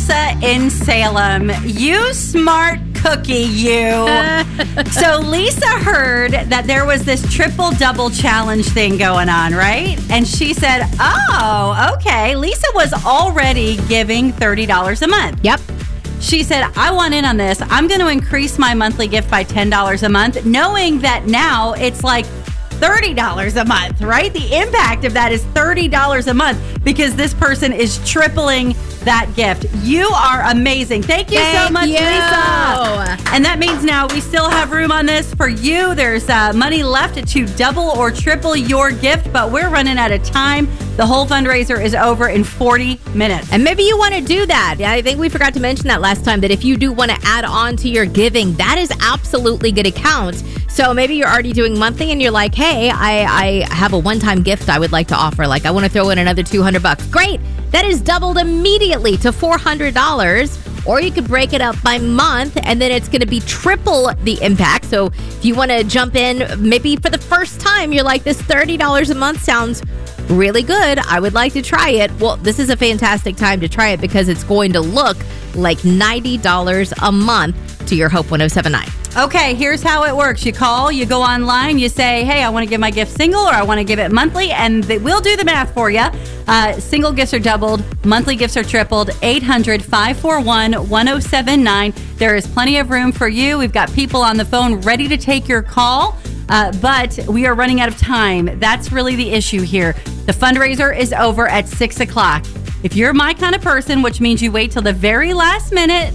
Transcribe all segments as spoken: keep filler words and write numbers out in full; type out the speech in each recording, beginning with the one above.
Lisa in Salem. You smart cookie, you. So Lisa heard that there was this triple double challenge thing going on, right? And she said, oh, okay. Lisa was already giving thirty dollars a month. Yep. She said, I want in on this. I'm going to increase my monthly gift by ten dollars a month, knowing that now it's like thirty dollars a month, right? The impact of that is thirty dollars a month because this person is tripling that gift. You are amazing. Thank you Thank so much, you. Lisa. And that means now we still have room on this for you. There's uh, money left to double or triple your gift, but we're running out of time. The whole fundraiser is over in forty minutes. And maybe you want to do that. I think we forgot to mention that last time, that if you do want to add on to your giving, that is absolutely going to count. So maybe you're already doing monthly and you're like, hey, I, I have a one-time gift I would like to offer. Like, I want to throw in another two hundred bucks. Great. That is doubled immediately to four hundred dollars. Or you could break it up by month, and then it's going to be triple the impact. So if you want to jump in, maybe for the first time, you're like, this thirty dollars a month sounds really good. I would like to try it. Well, this is a fantastic time to try it because it's going to look like ninety dollars a month to your Hope one oh seven point nine. Okay, here's how it works. You call, you go online, you say, hey, I want to give my gift single or I want to give it monthly, and they will do the math for you. Uh, single gifts are doubled, monthly gifts are tripled. eight hundred, five four one, one oh seven nine. There is plenty of room for you. We've got people on the phone ready to take your call, uh, but we are running out of time. That's really the issue here. The fundraiser is over at six o'clock. If you're my kind of person, which means you wait till the very last minute,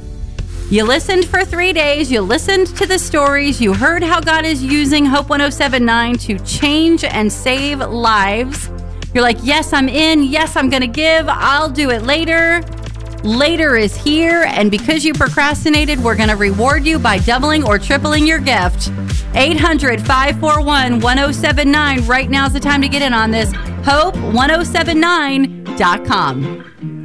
you listened for three days, you listened to the stories, you heard how God is using Hope one oh seven point nine to change and save lives. You're like, yes, I'm in. Yes, I'm going to give. I'll do it later. Later is here, and because you procrastinated, we're going to reward you by doubling or tripling your gift. eight hundred, five four one, one oh seven nine. Right now's the time to get in on this. hope one oh seven nine dot com.